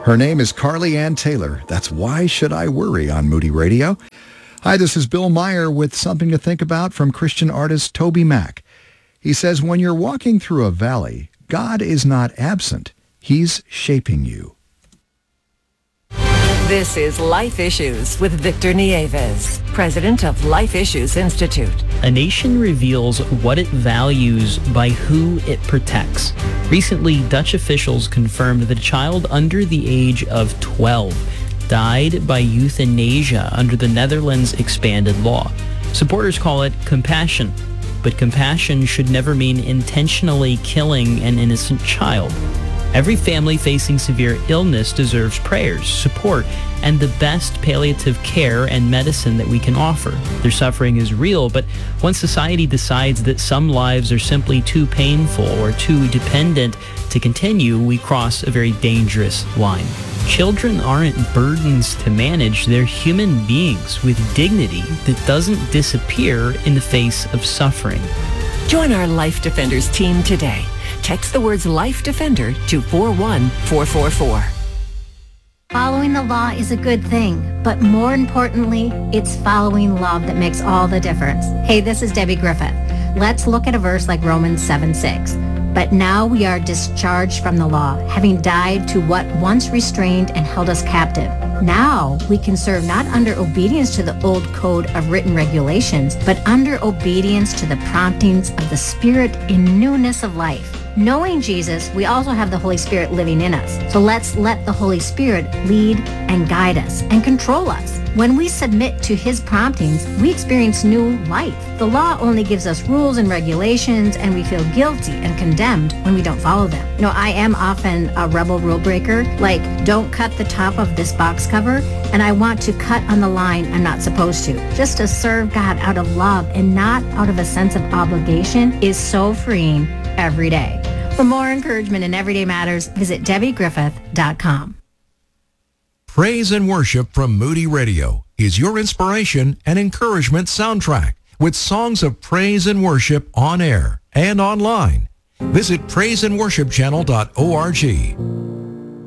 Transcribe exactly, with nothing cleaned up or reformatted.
Her name is Carly Ann Taylor. That's Why Should I Worry on Moody Radio. Hi, this is Bill Meyer with something to think about from Christian artist Toby Mac. He says, when you're walking through a valley, God is not absent. He's shaping you. This is Life Issues with Victor Nieves, president of Life Issues Institute. A nation reveals what it values by who it protects. Recently, Dutch officials confirmed that a child under the age of twelve died by euthanasia under the Netherlands' expanded law. Supporters call it compassion, but compassion should never mean intentionally killing an innocent child. Every family facing severe illness deserves prayers, support, and the best palliative care and medicine that we can offer. Their suffering is real, but once society decides that some lives are simply too painful or too dependent to continue, we cross a very dangerous line. Children aren't burdens to manage. They're human beings with dignity that doesn't disappear in the face of suffering. Join our Life Defenders team today. Text the words Life Defender to four one four four four. Following the law is a good thing, but more importantly, it's following love that makes all the difference. Hey, this is Debbie Griffith. Let's look at a verse like Romans seven six. But now we are discharged from the law, having died to what once restrained and held us captive. Now we can serve not under obedience to the old code of written regulations, but under obedience to the promptings of the Spirit in newness of life. Knowing Jesus, we also have the Holy Spirit living in us. So let's let the Holy Spirit lead and guide us and control us. When we submit to His promptings, we experience new life. The law only gives us rules and regulations, and we feel guilty and condemned when we don't follow them. You know, I am often a rebel rule breaker, like don't cut the top of this box cover, and I want to cut on the line I'm not supposed to. Just to serve God out of love and not out of a sense of obligation is so freeing every day. For more encouragement in Everyday Matters, visit Debbie Griffith dot com. Praise and Worship from Moody Radio is your inspiration and encouragement soundtrack with songs of praise and worship on air and online. Visit praise and worship channel dot org.